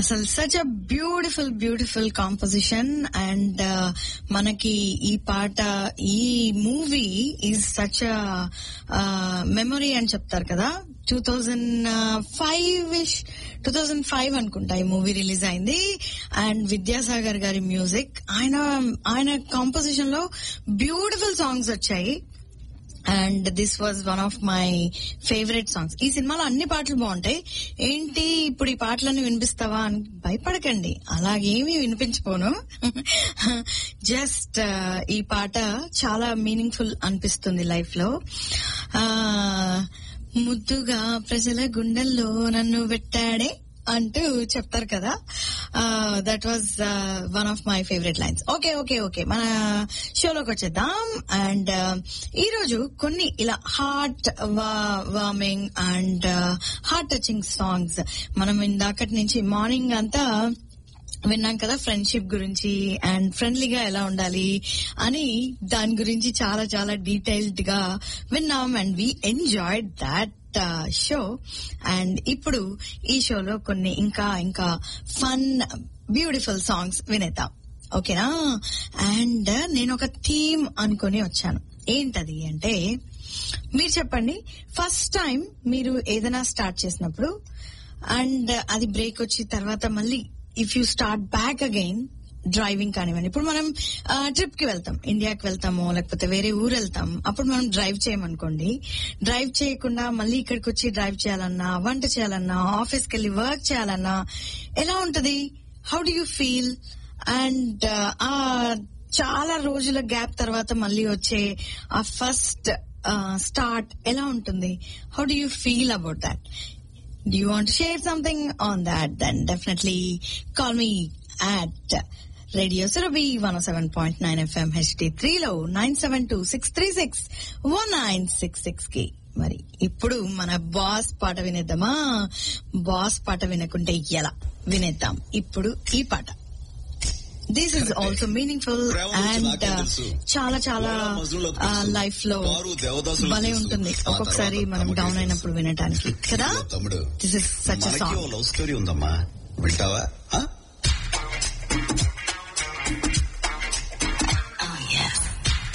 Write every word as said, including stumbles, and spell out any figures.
అసలు such a beautiful beautiful composition. And మనకి ఈ పాట, ఈ movie is such a memory అని చెప్తారు కదా. టూ థౌజండ్ ఫైవ్ ఇష్ టూ థౌజండ్ ఫైవ్ అనుకుంటా ఈ మూవీ రిలీజ్ అయింది. అండ్ విద్యాసాగర్ గారి మ్యూజిక్, ఆయన ఆయన కాంపోజిషన్ లో బ్యూటిఫుల్ సాంగ్స్ వచ్చాయి. And this was one of my favourite songs. ఈ సినిమాలో అన్ని పాటలు బాగుంటాయి. ఏంటి ఇప్పుడు ఈ పాటలన్నీ వినిపిస్తావా అని భయపడకండి, అలాగేమీ వినిపించిపోను. జస్ట్ ఈ పాట చాలా మీనింగ్ఫుల్ అనిపిస్తుంది లైఫ్ లో. ముద్దుగా ప్రజల గుండెల్లో నన్ను పెట్టాడే అంటూ చెప్తారు కదా. That was one of my favourite lines. Okay okay okay మన షోలోకి వచ్చేద్దాం. అండ్ ఈ రోజు కొన్ని ఇలా heart warming and heart touching songs మనం ఇందాకటి నుంచి మార్నింగ్ అంతా విన్నాం కదా, ఫ్రెండ్షిప్ గురించి అండ్ ఫ్రెండ్లీగా ఎలా ఉండాలి అని, దాని గురించి చాలా చాలా డీటెయిల్డ్ గా విన్నాం. And we enjoyed that show. And ఇప్పుడు ఈ షోలో కొన్ని ఇంకా ఇంకా ఫన్ బ్యూటిఫుల్ సాంగ్స్ వినేద్దాం, ఓకేనా. అండ్ నేను ఒక థీమ్ అనుకుని వచ్చాను. ఏంటది అంటే, మీరు చెప్పండి, ఫస్ట్ టైం మీరు ఏదైనా స్టార్ట్ చేసినప్పుడు అండ్ అది బ్రేక్ వచ్చి తర్వాత మళ్ళీ if you start back again driving కానివ్వండి. ఇప్పుడు మనం ట్రిప్ కి వెళ్తాం, ఇండియాకి వెళ్తాము లేకపోతే వేరే ఊరు వెళ్తాం, అప్పుడు మనం డ్రైవ్ చేయమనుకోండి. డ్రైవ్ చేయకుండా మళ్ళీ ఇక్కడికి వచ్చి డ్రైవ్ చేయాలన్నా, వంట చేయాలన్నా, ఆఫీస్కి వెళ్ళి వర్క్ చేయాలన్నా ఎలా ఉంటది? How do you feel? And ఆ చాలా రోజుల గ్యాప్ తర్వాత మళ్ళీ వచ్చే ఆ ఫస్ట్ స్టార్ట్ ఎలా ఉంటుంది? How do you feel about that? Do you want to share something on that? Then definitely call me at Radio Surabhi one oh seven point nine F M H D three లో nine seven two six three six one nine six six కి. మరి ఇప్పుడు మన boss పాట వినేద్దామా? Boss పాట వినకుంటే ఎలా? వినేద్దాం ఇప్పుడు ఈ పాట. This is also meaningful and చాలా చాలా లైఫ్ లో భలే ఉంటుంది ఒక్కొక్కసారి మనం డౌన్ అయినప్పుడు వినటానికి కదా. This is such a song. Love story ఉందమ్మా, వింటావా?